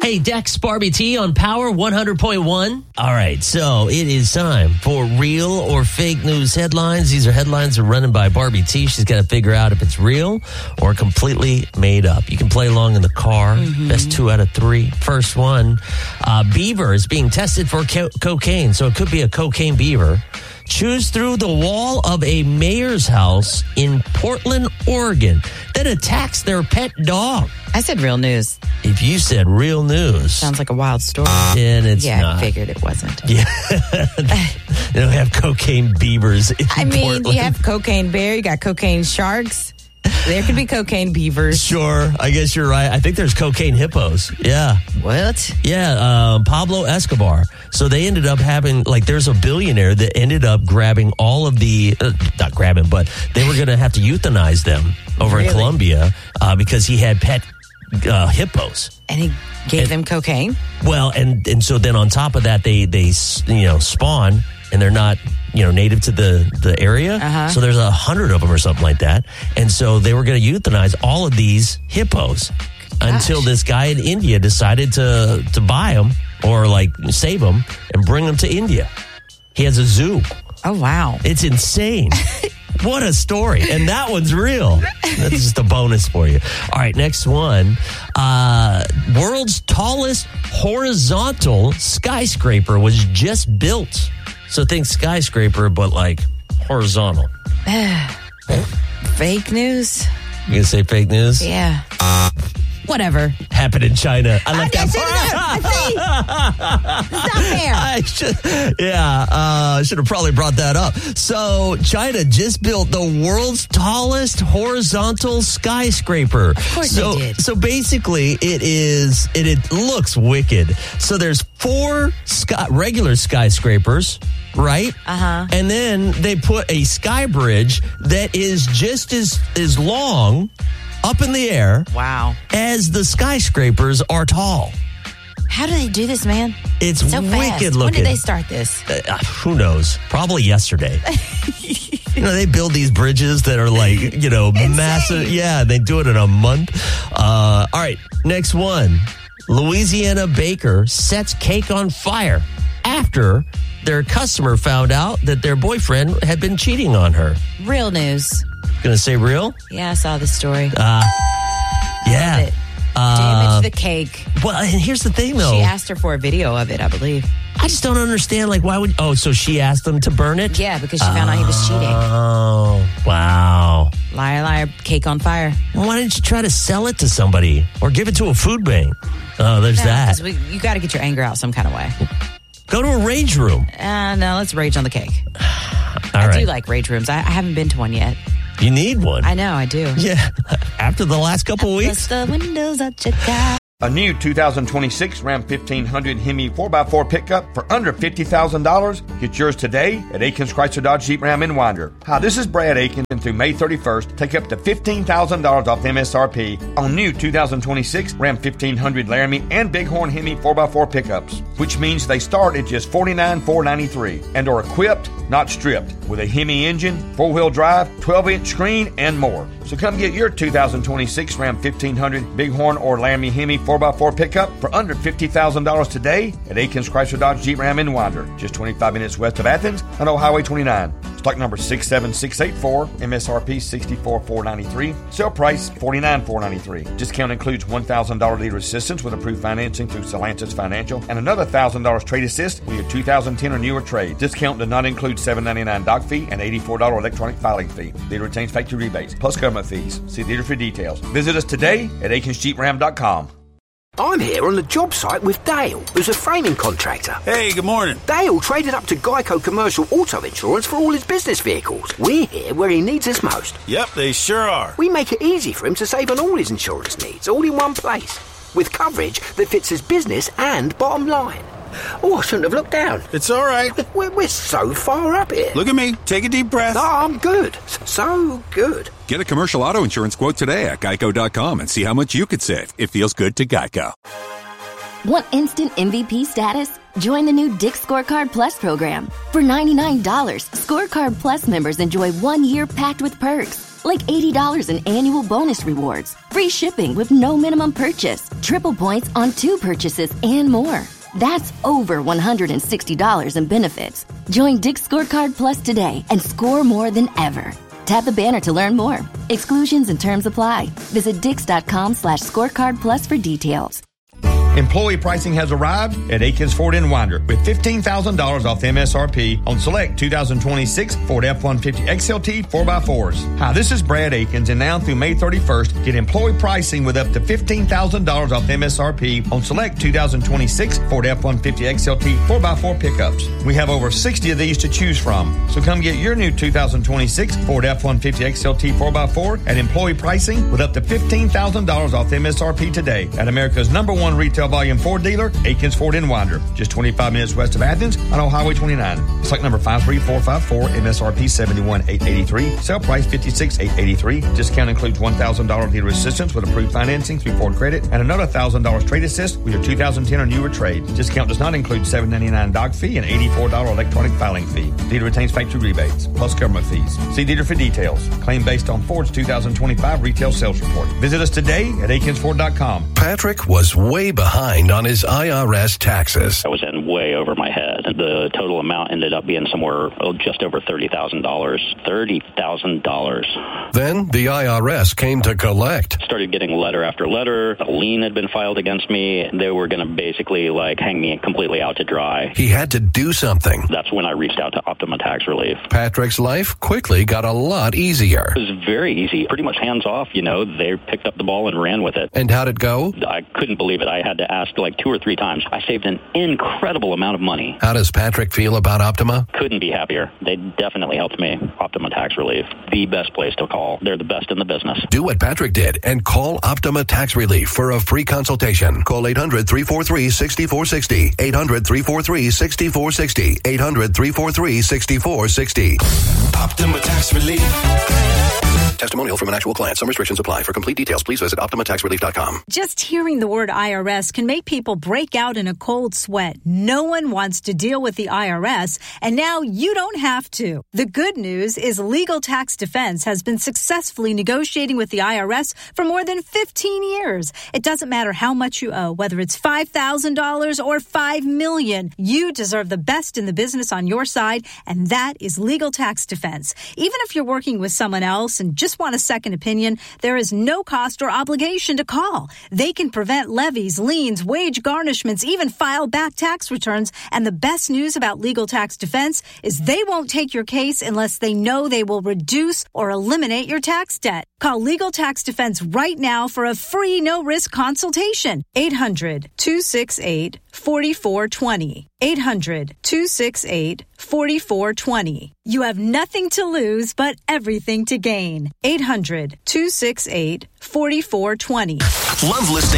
Hey, Dex, Barbie T on Power 100.1. All right, so it is time for real or fake news headlines. These are headlines that are running by Barbie T. She's got to figure out if it's real or completely made up. You can play along in the car. Best 2 out of 3. First one, beaver is being tested for cocaine, so it could be a cocaine beaver. Chews through the wall of a mayor's house in Portland, Oregon, then attacks their pet dog. I said real news. If you said real news. Sounds like a wild story. And it's not. I figured it wasn't. Yeah. They don't have cocaine beavers in Portland. You have cocaine bear, you got cocaine sharks. There could be cocaine beavers. Sure. I guess you're right. I think there's cocaine hippos. Yeah. What? Yeah. Pablo Escobar. So they ended up having, there's a billionaire that ended up grabbing all of the, not grabbing, but they were going to have to euthanize them over in Colombia because he had pet hippos. And he gave them cocaine? Well, and so then on top of that, they spawn, and they're not, native to the area. So there's 100 of them or something like that. And so they were going to euthanize all of these hippos until this guy in India decided to buy them or save them and bring them to India. He has a zoo. Oh, wow. It's insane. What a story. And that one's real. That's just a bonus for you. All right, next one. World's tallest horizontal skyscraper was just built. So think skyscraper, but horizontal. Fake news? You gonna say fake news? Yeah. Whatever. Happened in China. I left that part. It's not fair. I should have probably brought that up. So China just built the world's tallest horizontal skyscraper. Of course they did. So basically it looks wicked. So there's 4 regular skyscrapers, right? And then they put a sky bridge that is just as long up in the air. Wow. As the skyscrapers are tall. How do they do this, man? It's so wicked fast. looking. When did they start this? Who knows? Probably yesterday. They build these bridges that are massive. Yeah, they do it in a month. All right, next one. Louisiana baker sets cake on fire after their customer found out that their boyfriend had been cheating on her. Real news. Gonna say real? Yeah, I saw the story. Yeah. Damage the cake. Well, and here's the thing, though. She asked her for a video of it, I believe. I just don't understand, why would... Oh, so she asked them to burn it? Yeah, because she found out he was cheating. Oh, wow. Liar, liar, cake on fire. Well, why didn't you try to sell it to somebody? Or give it to a food bank? Oh, there's that. You got to get your anger out some kind of way. Go to a rage room. No, let's rage on the cake. I do like rage rooms. I haven't been to one yet. You need one. I know, I do. Yeah. After the last couple weeks. Bust the windows out your car. A new 2026 Ram 1500 Hemi 4x4 pickup for under $50,000. Get yours today at Aikens Chrysler Dodge Jeep Ram in Winder. Hi, this is Brad Aiken, and through May 31st, take up to $15,000 off MSRP on new 2026 Ram 1500 Laramie and Bighorn Hemi 4x4 pickups, which means they start at just $49,493 and are equipped, not stripped, with a Hemi engine, 4-wheel drive, 12-inch screen, and more. So come get your 2026 Ram 1500 Bighorn or Laramie Hemi 4x4 pickup for under $50,000 today at Aikens Chrysler Dodge Jeep Ram in Winder, just 25 minutes west of Athens on Old Highway 29. Stock number 67684, MSRP $64,493, sale price $49,493. Discount includes $1,000 leader assistance with approved financing through Stellantis Financial and another $1,000 trade assist with your 2010 or newer trade. Discount does not include $7.99 dock fee and $84 electronic filing fee. Leader retains factory rebates plus government fees. See Leader for details. Visit us today at AikensJeepRam.com. I'm here on the job site with Dale, who's a framing contractor. Hey, good morning. Dale traded up to Geico Commercial Auto Insurance for all his business vehicles. We're here where he needs us most. Yep, they sure are. We make it easy for him to save on all his insurance needs, all in one place, with coverage that fits his business and bottom line. Oh, I shouldn't have looked down. It's all right. We're so far up here. Look at me. Take a deep breath. No, I'm good. So good. Get a commercial auto insurance quote today at Geico.com and see how much you could save. It feels good to Geico. Want instant MVP status? Join the new Dick's Scorecard Plus program. For $99, Scorecard Plus members enjoy 1 year packed with perks, like $80 in annual bonus rewards, free shipping with no minimum purchase, triple points on 2 purchases, and more. That's over $160 in benefits. Join Dick's Scorecard Plus today and score more than ever. Tap the banner to learn more. Exclusions and terms apply. Visit Dix.com/scorecard plus for details. Employee pricing has arrived at Aikens Ford in Winder with $15,000 off the MSRP on select 2026 Ford F-150 XLT 4x4s. Hi, this is Brad Aikens, and now through May 31st, get employee pricing with up to $15,000 off the MSRP on select 2026 Ford F-150 XLT 4x4 pickups. We have over 60 of these to choose from. So come get your new 2026 Ford F-150 XLT 4x4 at employee pricing with up to $15,000 off the MSRP today at America's #1 retail volume Ford dealer, Aikens Ford in Winder, just 25 minutes west of Athens on Highway 29. Select number 53454, MSRP $71,883, sale price $56,883. Discount includes $1,000 dealer assistance with approved financing through Ford Credit and another $1,000 trade assist with your 2010 or newer trade. Discount does not include $7.99 doc fee and $84 electronic filing fee. Dealer retains factory rebates plus government fees. See dealer for details. Claim based on Ford's 2025 retail sales report. Visit us today at AikensFord.com. Patrick was way behind on his IRS taxes. I was in way over my head. The total amount ended up being somewhere just over $30,000. $30,000. Then the IRS came to collect. Started getting letter after letter. A lien had been filed against me. They were going to basically hang me completely out to dry. He had to do something. That's when I reached out to Optima Tax Relief. Patrick's life quickly got a lot easier. It was very easy. Pretty much hands off, They picked up the ball and ran with it. And how'd it go? I couldn't believe it. I had to ask 2 or 3 times. I saved an incredible amount of money. How does Patrick feel about Optima? Couldn't be happier. They definitely helped me. Optima Tax Relief, the best place to call. They're the best in the business. Do what Patrick did and call Optima Tax Relief for a free consultation. Call 800-343-6460. 800-343-6460. 800-343-6460. Optima Tax Relief. Testimonial from an actual client. Some restrictions apply. For complete details, please visit OptimaTaxRelief.com. Just hearing the word IRS can make people break out in a cold sweat. No one wants to deal with the IRS, and now you don't have to. The good news is Legal Tax Defense has been successfully negotiating with the IRS for more than 15 years. It doesn't matter how much you owe, whether it's $5,000 or $5 million. You deserve the best in the business on your side, and that is Legal Tax Defense. Even if you're working with someone else and just want a second opinion, there is no cost or obligation to call. They can prevent levies, liens, wage garnishments, even file back tax returns. And the best news about Legal Tax Defense is they won't take your case unless they know they will reduce or eliminate your tax debt. Call Legal Tax Defense right now for a free no-risk consultation. 800-268-4420. 800-268-4420. You have nothing to lose but everything to gain. 800-268-4420. Love listening